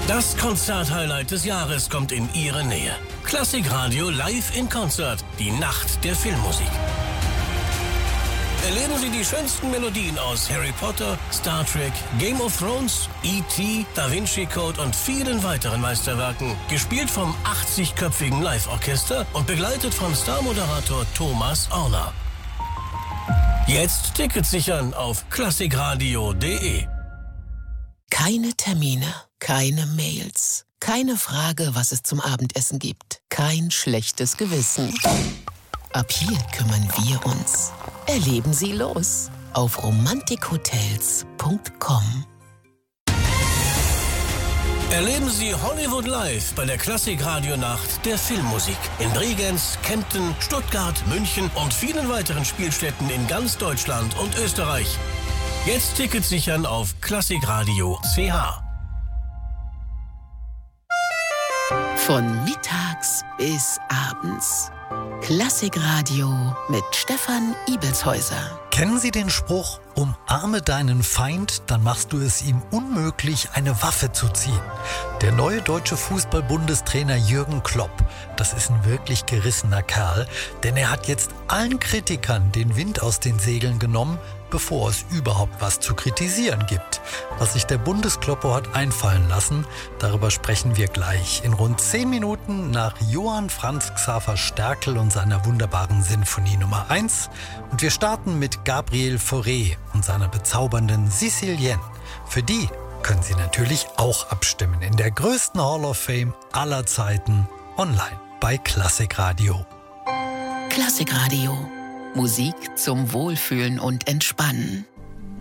Das Konzert-Highlight des Jahres kommt in Ihre Nähe. Klassikradio live in Konzert, die Nacht der Filmmusik. Erleben Sie die schönsten Melodien aus Harry Potter, Star Trek, Game of Thrones, E.T., Da Vinci Code und vielen weiteren Meisterwerken. Gespielt vom 80-köpfigen Live-Orchester und begleitet von Star-Moderator Thomas Orner. Jetzt Tickets sichern auf klassikradio.de. Keine Termine, keine Mails, keine Frage, was es zum Abendessen gibt, kein schlechtes Gewissen. Ab hier kümmern wir uns. Erleben Sie los auf romantikhotels.com. Erleben Sie Hollywood Live bei der Klassik-Radio-Nacht der Filmmusik in Bregenz, Kempten, Stuttgart, München und vielen weiteren Spielstätten in ganz Deutschland und Österreich. Jetzt Tickets sichern auf klassikradio.ch. Von mittags bis abends. Klassikradio mit Stefan Ibelshäuser. Kennen Sie den Spruch, umarme deinen Feind, dann machst du es ihm unmöglich, eine Waffe zu ziehen? Der neue deutsche Fußball-Bundestrainer Jürgen Klopp, das ist ein wirklich gerissener Kerl, denn er hat jetzt allen Kritikern den Wind aus den Segeln genommen, bevor es überhaupt was zu kritisieren gibt. Was sich der Bundeskloppo hat einfallen lassen, darüber sprechen wir gleich in rund 10 Minuten nach Johann Franz Xaver Stärkel und seiner wunderbaren Sinfonie Nummer 1. Und wir starten mit Gabriel Fauré und seiner bezaubernden Sicilienne. Für die können Sie natürlich auch abstimmen in der größten Hall of Fame aller Zeiten online bei Klassikradio. Klassikradio. Musik zum Wohlfühlen und Entspannen.